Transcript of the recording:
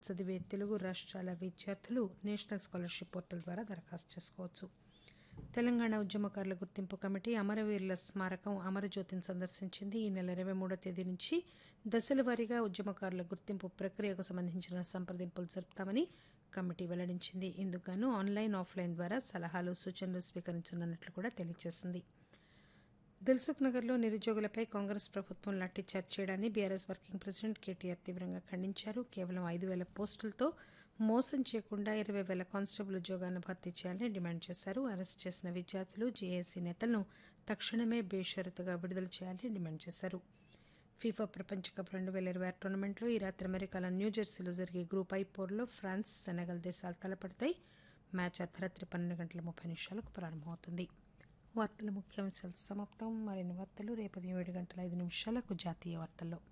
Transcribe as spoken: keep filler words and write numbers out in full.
చదివే తెలుగు రాష్ట్రాల విద్యార్థులు నేషనల్ స్కాలర్షిప్ పోర్టల్ ద్వారా దరఖాస్తు చేసుకోవచ్చు. తెలంగాణ ఉద్యమకారుల గుర్తింపు కమిటీ అమరవీరుల స్మారకం అమరజ్యోతిని సందర్శించింది. ఈ నెల ఇరవై మూడో తేదీ నుంచి దశల వారీగా ఉద్యమకారుల గుర్తింపు ప్రక్రియకు సంబంధించిన సంప్రదింపులు జరుపుతామని కమిటీ వెల్లడించింది. ఇందుకుగాను ఆన్లైన్, ఆఫ్లైన్ ద్వారా సలహాలు, సూచనలు స్వీకరించనున్నట్లు కూడా తెలియజేసింది. దిల్సుఖ్ నగర్లో నిరుద్యోగులపై కాంగ్రెస్ ప్రభుత్వం లాఠీచార్జ్ చేయడాన్ని బీఆర్ఎస్ వర్కింగ్ ప్రెసిడెంట్ కేటీఆర్ తీవ్రంగా ఖండించారు. కేవలం ఐదు వేల పోస్టులతో మోసం చేయకుండా ఇరవై వేల కానిస్టేబుల్ ఉద్యోగాలను భర్తీ చేయాలని డిమాండ్ చేశారు. అరెస్టు చేసిన విద్యార్థులు, జేఏసీ నేతలను తక్షణమే బేషరతుగా విడుదల చేయాలని డిమాండ్ చేశారు. ఫీఫా ప్రపంచ కప్ రెండు వేల ఇరవై ఆరు టోర్నమెంట్లో ఈ రాత్రి అమెరికాలో న్యూజెర్సీలో జరిగే గ్రూప్ ఐ పోరులో ఫ్రాన్స్, సెనెగల్ దేశాలు తలపడతాయి. మ్యాచ్ అర్ధరాత్రి పన్నెండు గంటల ముప్పై నిమిషాలకు ప్రారంభమవుతుంది. వార్తల ముఖ్యాంశాలు సమాప్తం. మరిన్ని వార్తలు రేపు ఉదయం ఏడు గంటల ఐదు నిమిషాలకు జాతీయ వార్తల్లో.